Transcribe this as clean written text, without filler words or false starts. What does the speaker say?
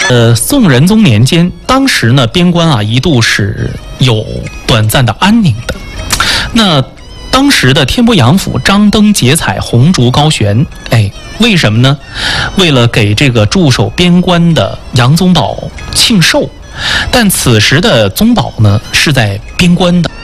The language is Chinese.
宋仁宗年间，当时呢边关啊一度是有短暂的安宁的。那当时的天波杨府张灯结彩，红烛高悬，为什么呢？为了给这个驻守边关的杨宗保庆寿。但此时的宗保呢是在边关的，